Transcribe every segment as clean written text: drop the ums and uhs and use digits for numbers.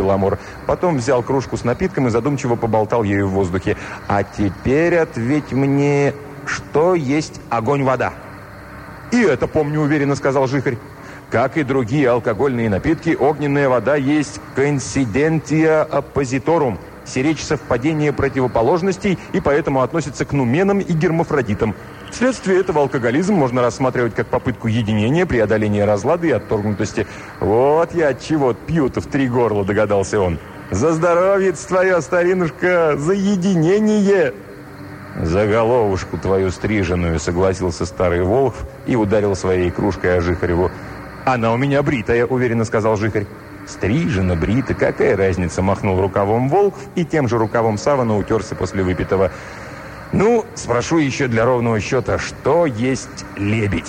Беломор. Потом взял кружку с напитком и задумчиво поболтал ею в воздухе. «А теперь ответь мне, что есть огонь-вода?» «И это помню уверенно», — сказал Жихарь. «Как и другие алкогольные напитки, огненная вода есть coincidentia oppositorum, сиречь совпадения противоположностей, и поэтому относится к нуменам и гермафродитам. Вследствие этого алкоголизм можно рассматривать как попытку единения, преодоления разлада и отторгнутости». «Вот я от чего пью-то в 3 горла», — догадался он. «За здоровье твое, старинушка, за единение!» «За головушку твою стриженную», — согласился старый Волхв и ударил своей кружкой о Жихареву. «Она у меня бритая», — уверенно сказал Жихарь. «Стрижена, брита, какая разница?» — махнул рукавом Волхв и тем же рукавом савана утерся после выпитого. «Ну, спрошу еще для ровного счета, что есть лебедь?»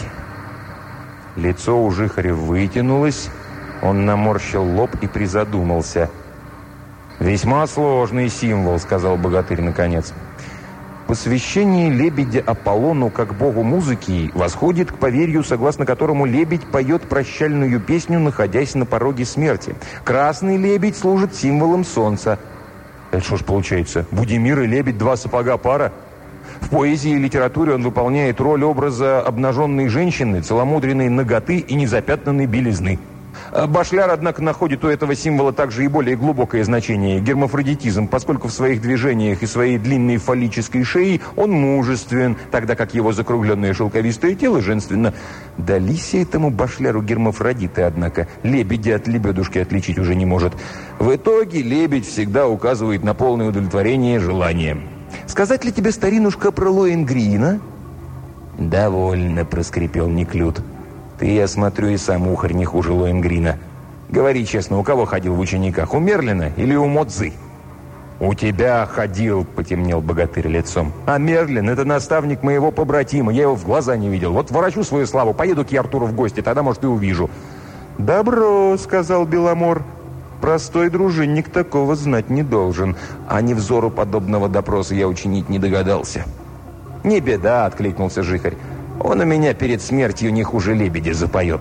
Лицо у Жихаря вытянулось, он наморщил лоб и призадумался. «Весьма сложный символ», — сказал богатырь наконец. Посвящение лебедя Аполлону как богу музыки восходит к поверью, согласно которому лебедь поет прощальную песню, находясь на пороге смерти. Красный лебедь служит символом солнца. Это что ж получается? Будимир и лебедь — 2 сапога пара? В поэзии и литературе он выполняет роль образа обнаженной женщины, целомудренной наготы и незапятнанной белизны. Башляр, однако, находит у этого символа также и более глубокое значение – гермафродитизм, поскольку в своих движениях и своей длинной фаллической шее он мужествен, тогда как его закругленное шелковистое тело женственно. Дались этому башляру гермафродиты, однако, лебедя от лебедушки отличить уже не может. В итоге лебедь всегда указывает на полное удовлетворение желания. «Сказать ли тебе, старинушка, про Лоенгрина?» «Довольно», – проскрипел Неклюд. «Ты, я смотрю, и сам ухарь не хуже Лоенгрина. Говори честно, у кого ходил в учениках, у Мерлина или у Модзы?» «У тебя ходил», — потемнел богатырь лицом. «А Мерлин — это наставник моего побратима, я его в глаза не видел. Вот ворочу свою славу, поеду к Артуру в гости, тогда, может, и увижу». «Добро», — сказал Беломор. «Простой дружинник такого знать не должен, а невзору подобного допроса я учинить не догадался». «Не беда», — откликнулся Жихарь. «Он у меня перед смертью не хуже лебедя запоет».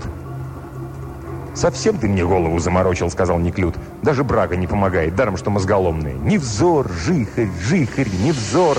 «Совсем ты мне голову заморочил», — сказал Неклюд. «Даже брага не помогает, даром что мозголомные. Невзор, Жихарь, Жихарь, Невзор».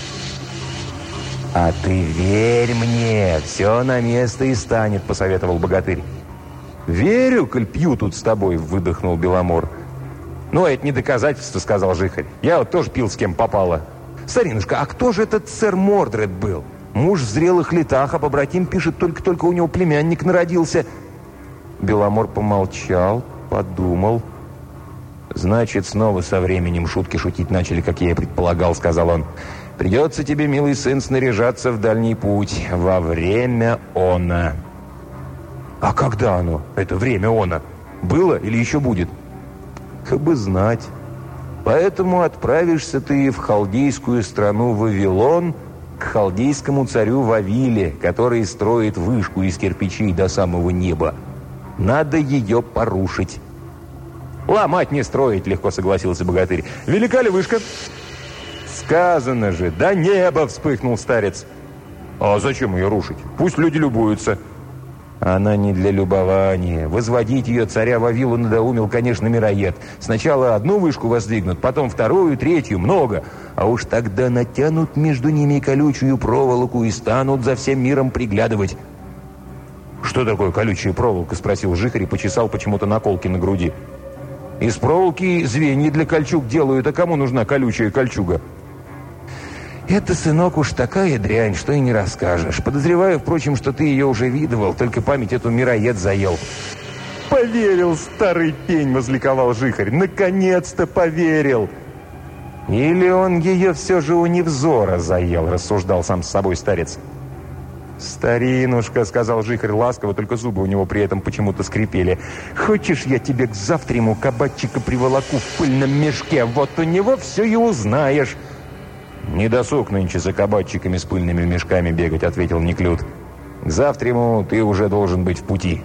«А ты верь мне, все на место и станет», — посоветовал богатырь. «Верю, коль пью тут с тобой», — выдохнул Беломор. «Ну, это не доказательство», — сказал Жихарь. «Я вот тоже пил с кем попало». «Старинушка, а кто же этот сэр Мордред был? Муж в зрелых летах, а побратим пишет, только у него племянник народился». Беломор помолчал, подумал. «Значит, снова со временем шутки шутить начали, как я и предполагал», — сказал он. «Придется тебе, милый сын, снаряжаться в дальний путь во время она». «А когда оно, это время она? Было или еще будет?» «Как бы знать. Поэтому отправишься ты в халдейскую страну Вавилон, к халдейскому царю Вавиле, который строит вышку из кирпичей до самого неба. Надо ее порушить». «Ломать не строить», — легко согласился богатырь. «Велика ли вышка?» «Сказано же, до неба!» — вспыхнул старец. «А зачем ее рушить? Пусть люди любуются». «Она не для любования. Возводить ее царя Вавилу надоумил, конечно, мироед. Сначала одну вышку воздвигнут, потом вторую, третью, много. А уж тогда натянут между ними колючую проволоку и станут за всем миром приглядывать». «Что такое колючая проволока?» — спросил Жихарь и почесал почему-то наколки на груди. «Из проволоки звенья для кольчуг делают, а кому нужна колючая кольчуга?» «Это, сынок, уж такая дрянь, что и не расскажешь. Подозреваю, впрочем, что ты ее уже видывал, только память эту мироед заел». «Поверил, старый пень!» — возликовал Жихарь. «Наконец-то поверил!» «Или он ее все же у Невзора заел», — рассуждал сам с собой старец. «Старинушка», — сказал Жихарь ласково, только зубы у него при этом почему-то скрипели. «Хочешь, я тебе к завтраму кабачика приволоку в пыльном мешке? Вот у него все и узнаешь». «Не досуг нынче за кабачиками с пыльными мешками бегать», — ответил Неклюд. «К завтраму ты уже должен быть в пути».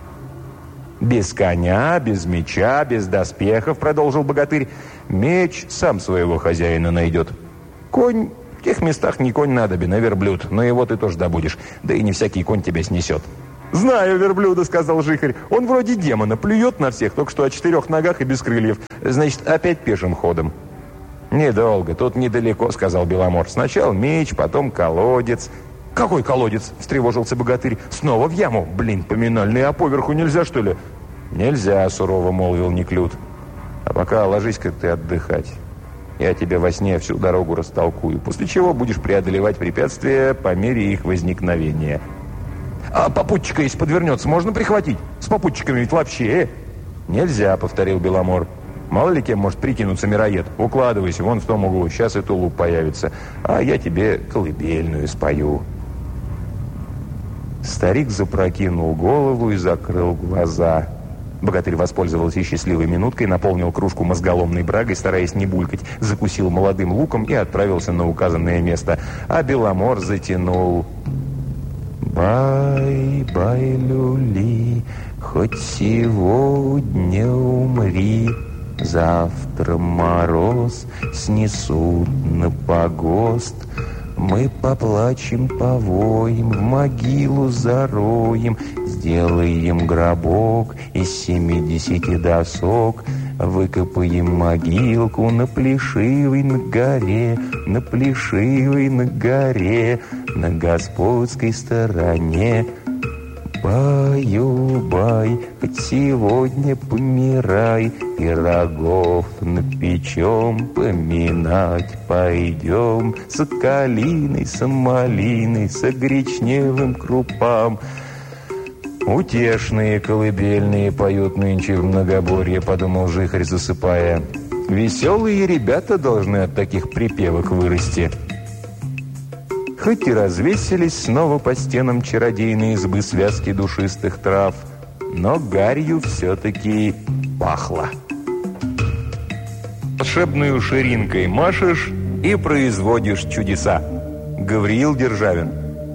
«Без коня, без меча, без доспехов», — продолжил богатырь. «Меч сам своего хозяина найдет. Конь в тех местах не конь надобен, а верблюд, но его ты тоже добудешь, да и не всякий конь тебя снесет». «Знаю верблюда», — сказал Жихарь. «Он вроде демона, плюет на всех, только что о 4 ногах и без крыльев. Значит, опять пешим ходом». «Недолго, тут недалеко», — сказал Беломор. «Сначала меч, потом колодец». «Какой колодец?» — встревожился богатырь. «Снова в яму? Блин, поминальный, а поверху нельзя, что ли?» «Нельзя», — сурово молвил Неклюд. «А пока ложись-ка ты отдыхать. Я тебе во сне всю дорогу растолкую, после чего будешь преодолевать препятствия по мере их возникновения». «А попутчика, если подвернется, можно прихватить? С попутчиками ведь вообще...» «Нельзя», — повторил Беломор. «Мало ли кем может прикинуться мироед. Укладывайся, вон в том углу, сейчас и тулуп появится. А я тебе колыбельную спою». Старик запрокинул голову и закрыл глаза. Богатырь воспользовался счастливой минуткой, наполнил кружку мозголомной брагой, стараясь не булькать, закусил молодым луком и отправился на указанное место. А Беломор затянул: «Бай-бай, люли, хоть сегодня умри, завтра мороз снесут на погост. Мы поплачем, повоем, в могилу зароем, сделаем гробок из 70 досок, выкопаем могилку на Плешивой на горе, на Плешивой на горе, на господской стороне. Баю-бай, хоть сегодня помирай, пирогов напечем, поминать пойдем, с калиной, с малиной, с гречневым крупам». «Утешные колыбельные поют нынче в многоборье», — подумал Жихарь, засыпая. «Веселые ребята должны от таких припевок вырасти». Хоть и развесились снова по стенам чародейные избы связки душистых трав, но гарью все-таки пахло. Волшебную ширинкой машешь и производишь чудеса. Гавриил Державин.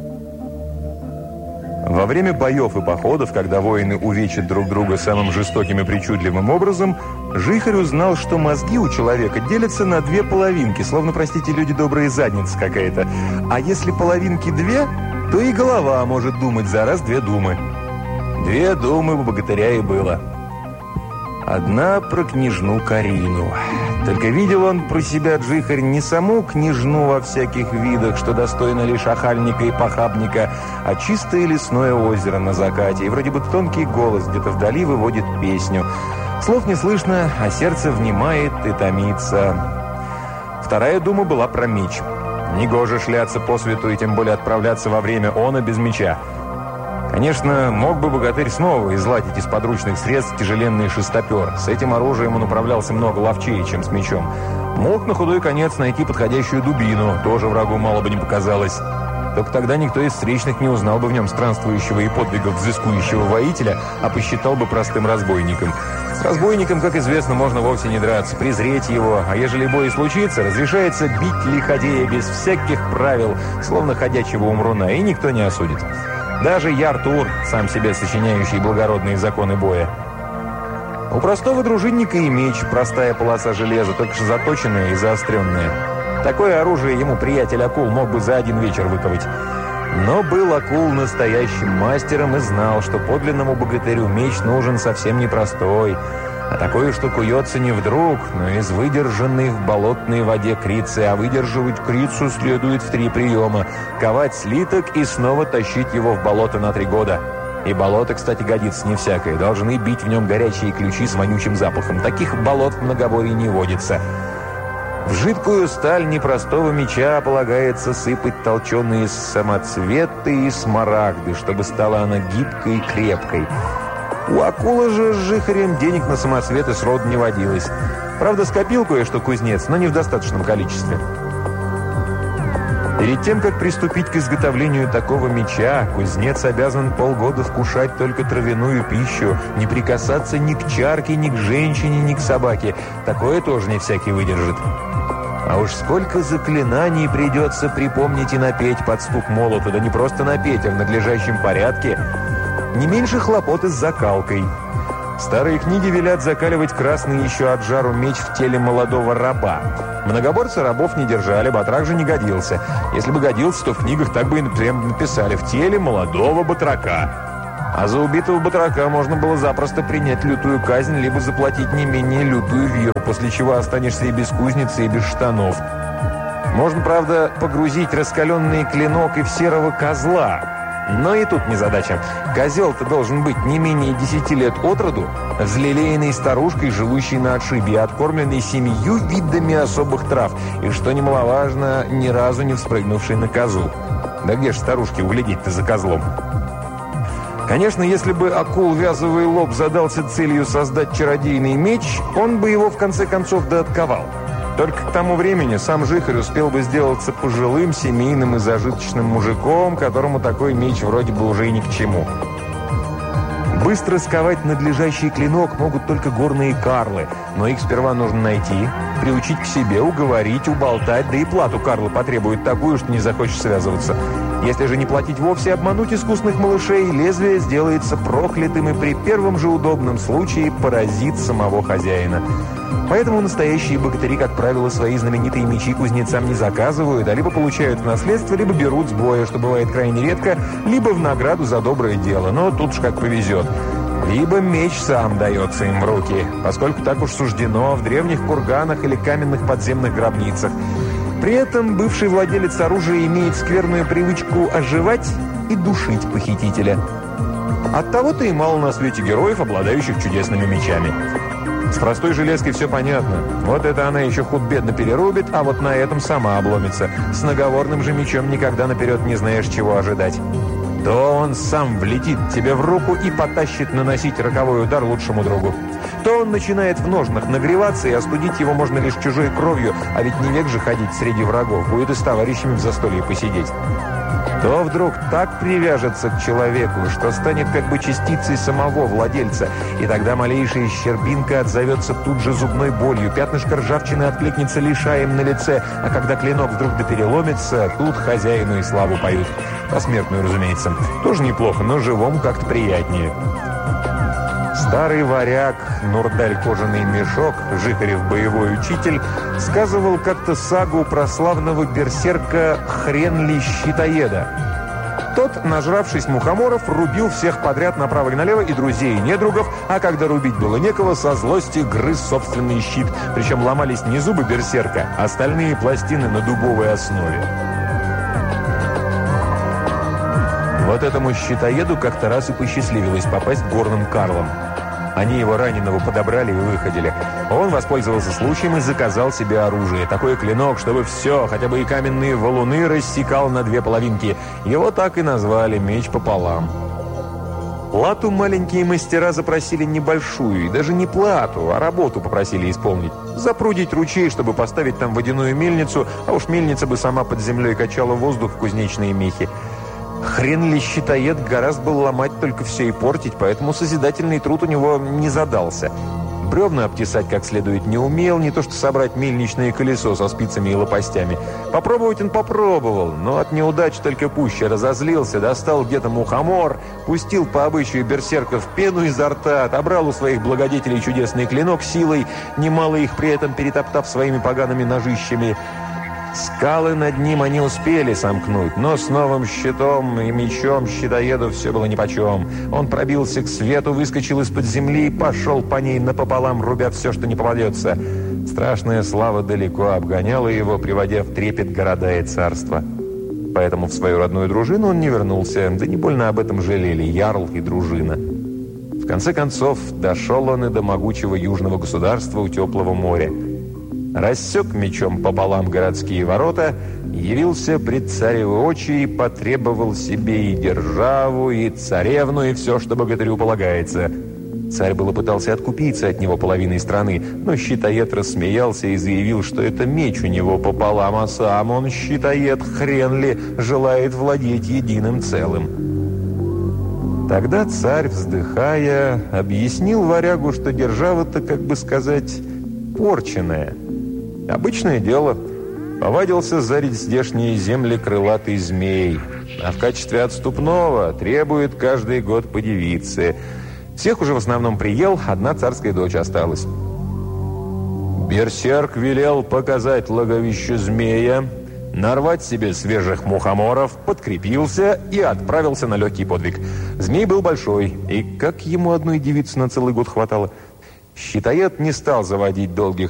Во время боев и походов, когда воины увечат друг друга самым жестоким и причудливым образом, Жихарь узнал, что мозги у человека делятся на 2 половинки, словно, простите, люди добрые, задница какая-то. А если половинки 2, то и голова может думать за раз 2 думы. 2 думы у богатыря и было. Одна про княжну Карину. Только видел он про себя, Жихарь, не саму княжну во всяких видах, что достойно лишь охальника и похабника, а чистое лесное озеро на закате. И вроде бы тонкий голос где-то вдали выводит песню. Слов не слышно, а сердце внимает и томится. Вторая дума была про меч. Негоже шляться по свету и тем более отправляться во время она без меча. Конечно, мог бы богатырь снова изладить из подручных средств тяжеленный шестопер. С этим оружием он управлялся много ловчее, чем с мечом. Мог на худой конец найти подходящую дубину, тоже врагу мало бы не показалось. Только тогда никто из встречных не узнал бы в нем странствующего и подвигов взыскующего воителя, а посчитал бы простым разбойником. С разбойником, как известно, можно вовсе не драться, презреть его, а ежели бой случится, разрешается бить лиходея без всяких правил, словно ходячего умруна, и никто не осудит. Даже Яр-Тур, сам себе сочиняющий благородные законы боя. У простого дружинника и меч, простая полоса железа, только что заточенная и заостренная. Такое оружие ему приятель Акул мог бы за один вечер выковать. Но был Акул настоящим мастером и знал, что подлинному богатырю меч нужен совсем непростой, а такое, что куется не вдруг, но из выдержанной в болотной воде крицы. А выдерживать крицу следует в 3 приема. Ковать слиток и снова тащить его в болото на 3 года. И болото, кстати, годится не всякое. Должны бить в нем горячие ключи с вонючим запахом. Таких болот в многоборье не водится. В жидкую сталь непростого меча полагается сыпать толченые самоцветы и смарагды, чтобы стала она гибкой и крепкой. У Акула же с Жихарем денег на самоцветы сроду не водилось. Правда, скопил кое-что кузнец, но не в достаточном количестве. Перед тем, как приступить к изготовлению такого меча, кузнец обязан полгода вкушать только травяную пищу, не прикасаться ни к чарке, ни к женщине, ни к собаке. Такое тоже не всякий выдержит. А уж сколько заклинаний придется припомнить и напеть под стук молота, да не просто напеть, а в надлежащем порядке. Не меньше хлопот и с закалкой. Старые книги велят закаливать красный еще от жару меч в теле молодого раба. Многоборцы рабов не держали, батрак же не годился. Если бы годился, то в книгах так бы и прям написали: в теле молодого батрака. А за убитого батрака можно было запросто принять лютую казнь, либо заплатить не менее лютую виру, после чего останешься и без кузницы, и без штанов. Можно, правда, погрузить раскаленный клинок и в серого козла. Но и тут незадача. Козел-то должен быть не менее 10 лет от роду, взлелеянный старушкой, живущей на отшибе, откормленный 7 видами особых трав, и, что немаловажно, ни разу не вспрыгнувший на козу. Да где ж старушке углядеть-то за козлом? Конечно, если бы акул-вязовый лоб задался целью создать чародейный меч, он бы его в конце концов доотковал. Только к тому времени сам Жихарь успел бы сделаться пожилым, семейным и зажиточным мужиком, которому такой меч вроде бы уже и ни к чему. Быстро сковать надлежащий клинок могут только горные карлы, но их сперва нужно найти, приучить к себе, уговорить, уболтать, да и плату карлы потребуют такую, что не захочешь связываться. Если же не платить вовсе, обмануть искусных малышей, лезвие сделается проклятым и при первом же удобном случае поразит самого хозяина. Поэтому настоящие богатыри, как правило, свои знаменитые мечи кузнецам не заказывают, а либо получают в наследство, либо берут с боя, что бывает крайне редко, либо в награду за доброе дело, но тут уж как повезет. Либо меч сам дается им в руки, поскольку так уж суждено в древних курганах или каменных подземных гробницах. При этом бывший владелец оружия имеет скверную привычку оживать и душить похитителя. Оттого-то и мало на свете героев, обладающих чудесными мечами. С простой железкой все понятно. Вот это она еще худ-бедно перерубит, а вот на этом сама обломится. С наговорным же мечом никогда наперед не знаешь, чего ожидать. То он сам влетит тебе в руку и потащит наносить роковой удар лучшему другу. То он начинает в ножнах нагреваться, и остудить его можно лишь чужой кровью, а ведь не век же ходить среди врагов, будет и с товарищами в застолье посидеть. То вдруг так привяжется к человеку, что станет как бы частицей самого владельца, и тогда малейшая щербинка отзовется тут же зубной болью, пятнышко ржавчины откликнется лишаем на лице, а когда клинок вдруг допереломится, тут хозяину и славу поют. Посмертную, разумеется. Тоже неплохо, но живому как-то приятнее. Старый варяг Нурдаль Кожаный Мешок, Жихарев боевой учитель, сказывал как-то сагу про славного берсерка Хренли-Щитоеда. Тот, нажравшись мухоморов, рубил всех подряд направо и налево, и друзей, и недругов, а когда рубить было некого, со злости грыз собственный щит. Причем ломались не зубы берсерка, а стальные пластины на дубовой основе. Вот этому щитоеду как-то раз и посчастливилось попасть к горным карлам. Они его раненого подобрали и выходили. Он воспользовался случаем и заказал себе оружие. Такой клинок, чтобы все, хотя бы и каменные валуны, рассекал на две половинки. Его так и назвали «меч пополам». Плату маленькие мастера запросили небольшую, и даже не плату, а работу попросили исполнить. Запрудить ручей, чтобы поставить там водяную мельницу, а уж мельница бы сама под землей качала воздух в кузнечные мехи. Хрен ли щитоед гораздо был ломать только все и портить, поэтому созидательный труд у него не задался. Бревна обтесать как следует не умел, не то что собрать мельничное колесо со спицами и лопастями. Попробовать он попробовал, но от неудач только пуще разозлился, достал где-то мухомор, пустил по обычаю берсерков пену изо рта, отобрал у своих благодетелей чудесный клинок силой, немало их при этом перетоптав своими погаными ножищами. Скалы над ним они успели сомкнуть, но с новым щитом и мечом щитоеду все было нипочем. Он пробился к свету, выскочил из-под земли и пошел по ней напополам, рубя все, что не попадется. Страшная слава далеко обгоняла его, приводя в трепет города и царства. Поэтому в свою родную дружину он не вернулся, да не больно об этом жалели ярл и дружина. В конце концов, дошел он и до могучего южного государства у теплого моря. Рассек мечом пополам городские ворота, явился пред царевы очи и потребовал себе и державу, и царевну, и все, что богатырю полагается. Царь было пытался откупиться от него половиной страны, но щитоед рассмеялся и заявил, что это меч у него пополам, а сам он, щитоед, хрен ли, желает владеть единым целым. Тогда царь, вздыхая, объяснил варягу, что держава-то, как бы сказать, порченная. Обычное дело. Повадился зарить здешние земли крылатый змей, а в качестве отступного требует каждый год по девице. Всех уже в основном приел, одна царская дочь осталась. Берсерк велел показать логовище змея, нарвать себе свежих мухоморов, подкрепился и отправился на легкий подвиг. Змей был большой, и как ему одной девицы на целый год хватало. Щитоед не стал заводить долгих